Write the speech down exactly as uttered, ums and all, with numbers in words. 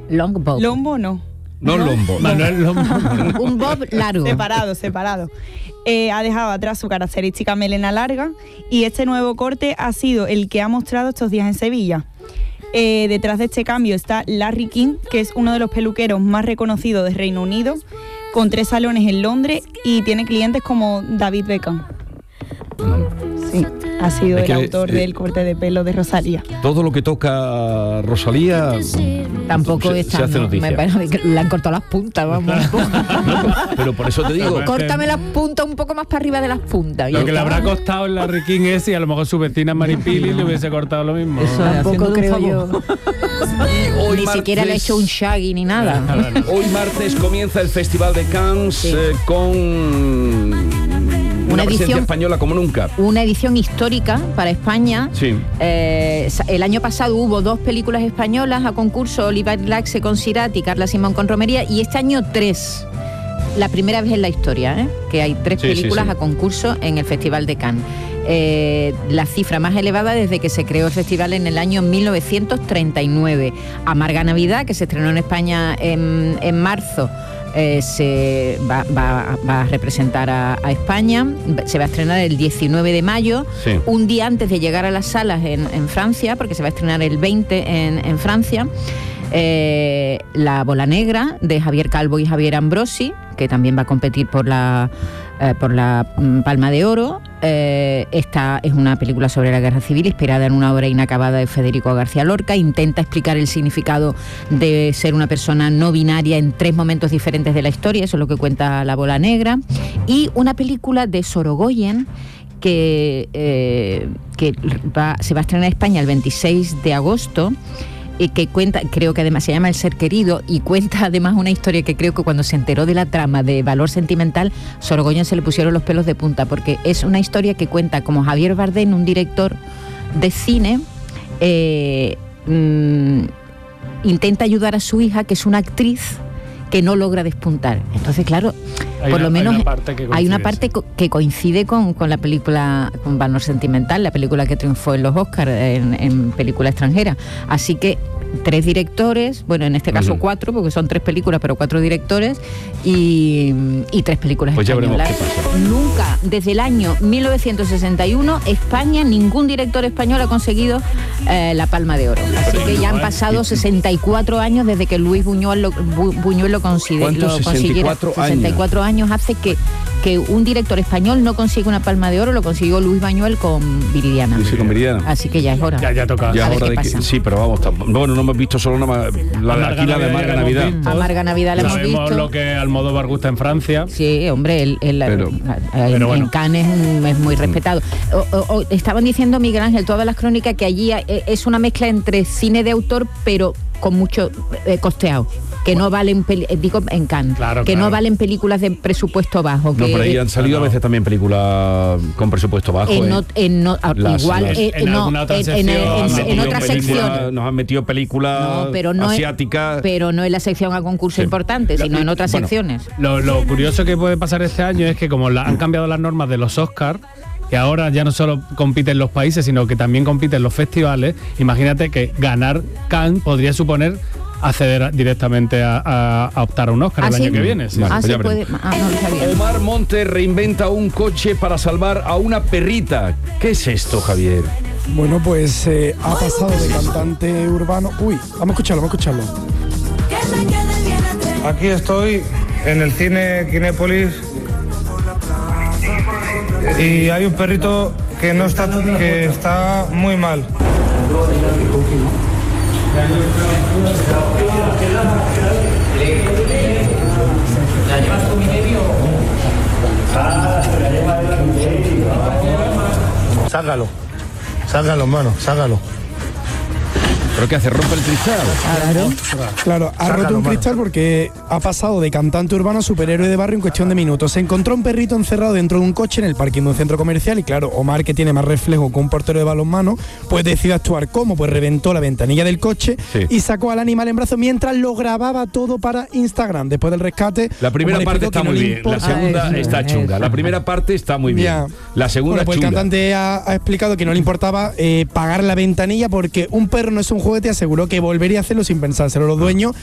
Long bob. Lombo no. No, no Lombo. No, no es Lombo. Un bob largo. Separado, separado. Eh, ha dejado atrás su característica melena larga y este nuevo corte ha sido el que ha mostrado estos días en Sevilla. Eh, detrás de este cambio está Larry King, que es uno de los peluqueros más reconocidos de Reino Unido, con tres salones en Londres y tiene clientes como David Beckham. Sí, ha sido es el que, autor eh, del corte de pelo de Rosalía. Todo lo que toca Rosalía Tampoco se, está, se hace no, noticia. me parece que le han cortado las puntas, vamos. No, pero por eso te digo. Córtame las puntas un poco más para arriba de las puntas. Lo que le habrá costado en Larry King es si a lo mejor su vecina Maripili le hubiese cortado lo mismo. Eso tampoco creo yo. Hoy Ni martes, siquiera le he hecho un shaggy ni nada. Nada, nada. Hoy martes comienza el Festival de Cannes Sí. eh, con una, Una presencia edición- española como nunca. Una edición histórica para España. Sí. Eh, el año pasado hubo dos películas españolas a concurso, Oliver Laxe con Sirat y Carla Simón con Romería, y este año tres. La primera vez en la historia, ¿eh? Que hay tres Sí, sí, películas sí. a concurso en el Festival de Cannes. Eh, la cifra más elevada desde que se creó el festival en el año mil novecientos treinta y nueve. Amarga Navidad, que se estrenó en España en, en marzo, eh, se va, va- va a representar a, a España. Se va a estrenar el diecinueve de mayo, Sí. un día antes de llegar a las salas en, en Francia, porque se va a estrenar el veinte en, en Francia. Eh, La Bola Negra, de Javier Calvo y Javier Ambrosi, que también va a competir por la eh, por la mm, Palma de Oro. Eh, esta es una película sobre la guerra civil inspirada en una obra inacabada de Federico García Lorca. Intenta explicar el significado de ser una persona no binaria en tres momentos diferentes de la historia. Eso es lo que cuenta La Bola Negra. Y una película de Sorogoyen que, eh, que va, se va a estrenar en España el veintiséis de agosto, y que cuenta, creo que además se llama El Ser Querido, y cuenta además una historia que creo que cuando se enteró de la trama de Valor Sentimental, Sorogoyen se le pusieron los pelos de punta, porque es una historia que cuenta como Javier Bardem, un director de cine, eh, mmm, intenta ayudar a su hija, que es una actriz que no logra despuntar. Entonces, claro, Hay por una- lo menos hay una parte que hay coincide, una parte sí. co- que coincide con, con la película, con Valor Sentimental, la película que triunfó en los Oscars en, en película extranjera. Así que tres directores, bueno, en este caso Ujú. cuatro, porque son tres películas, pero cuatro directores, y, y tres películas Pues ya veremos españolas. qué pasa. Nunca, desde el año mil novecientos sesenta y uno, España, ningún director español ha conseguido eh, la Palma de Oro. Así que ya han pasado sesenta y cuatro años desde que Luis Buñuel lo, Bu- Buñuel lo, consigue, ¿Cuántos? lo consiguiera. sesenta y cuatro sesenta y cuatro años hace que, que un director español no consiga una Palma de Oro, lo consiguió Luis Buñuel con Viridiana. Sí, con Viridiana. Así que ya es hora. Ya, ya toca. Ya A es ver hora qué de que, pasa. sí, pero vamos, tampoco- bueno, no hemos visto solo una, la, Amarga aquí la de Navidad Amarga ya la hemos Navidad. visto. Amarga Navidad la hemos Sabemos visto. lo que Almodóvar gusta en Francia. Sí, hombre, el, el- Pero- en- pero en bueno. Cannes es, es muy respetado. O- o- o- estaban diciendo, Miguel Ángel, todas las crónicas, que allí eh, es una mezcla entre cine de autor, pero con mucho eh, costeado. Que no valen, peli- eh, digo en Cannes, Claro, que claro. no valen películas de presupuesto bajo. No, que, por ahí han salido no, no. a veces también películas con presupuesto bajo. en ¿eh? no- en no- ah, Las- igual las- eh, en no, alguna otra en, en- sección en- han en metido otra películas- sección. Nos han metido películas No, pero no es- asiáticas. Pero no en la sección a concurso Sí. importante, sino en otras Bueno, secciones. Lo, lo curioso que puede pasar este año es que como la- han cambiado las normas de los Oscars, que ahora ya no solo compiten los países, sino que también compiten los festivales, imagínate que ganar Cannes podría suponer acceder a- directamente a, a- a optar a un Oscar ¿Ah, el sí? año que viene. sí. Vale, ah, pues se ya puede. veremos. Ah, no lo sabía. Omar Monte reinventa un coche para salvar a una perrita. ¿Qué es esto, Javier? Bueno, pues eh, ha pasado de cantante urbano. Uy, vamos a escucharlo, vamos a escucharlo. Aquí estoy en el cine Kinépolis y hay un perrito que no está que está muy mal. Sácalo, sácalo, hermano, sácalo. ¿Pero qué hace? ¿Rompe el cristal? Claro. Claro, ha Sácalo, roto un mano. cristal porque ha pasado de cantante urbano a superhéroe de barrio en cuestión de minutos. Se encontró un perrito encerrado dentro de un coche en el parking de un centro comercial y claro, Omar, que tiene más reflejo que un portero de balonmano, pues decidió actuar. ¿Cómo? Pues reventó la ventanilla del coche Sí. y sacó al animal en brazos mientras lo grababa todo para Instagram. Después del rescate, La primera Omar parte explicó está que no muy le bien, la importa- segunda Ah, eso, está chunga. eso. La primera parte está muy bien. Ya. La segunda Bueno, pues el chunga. cantante ha, ha explicado que no le importaba eh, pagar la ventanilla porque un perro no es un juguete y aseguró que volvería a hacerlo sin pensárselo. Los dueños